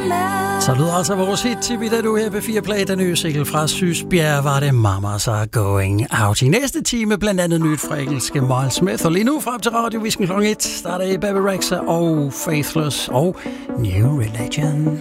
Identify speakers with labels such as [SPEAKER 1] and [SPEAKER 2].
[SPEAKER 1] Så lyder altså vores hit til vi, da du her på 4 Play. Den nye single fra Sysbjerg var det Mamas Are Going Out. I næste time blandt andet nyt fra engelske Miles Smith. Og lige nu frem til radiovisken kl. 1 starter i Baby Rexha og Faithless og New Religion.